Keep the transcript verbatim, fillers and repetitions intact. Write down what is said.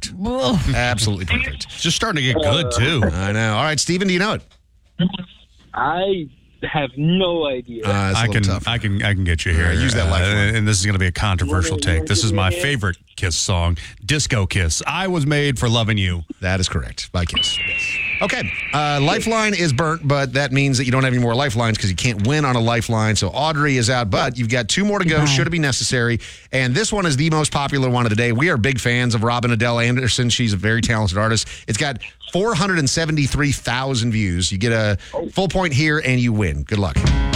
perfect. Absolutely perfect. It's just starting to get good, too. I know. All right, Steven, do you know it? I have no idea. Uh, it's a I little can, tough. I can, I can get you here. All right, use that Uh, lifeline. and this is going to be a controversial take. This is my favorite Kiss song, "Disco Kiss." I was made for loving you. That is correct. By Kiss. Yes. Okay. Uh, lifeline is burnt, but that means that you don't have any more lifelines because you can't win on a lifeline. So Audrey is out, but you've got two more to go, should it be necessary. And this one is the most popular one of the day. We are big fans of Robin Adele Anderson. She's a very talented artist. It's got four hundred seventy-three thousand views. You get a full point here and you win. Good luck.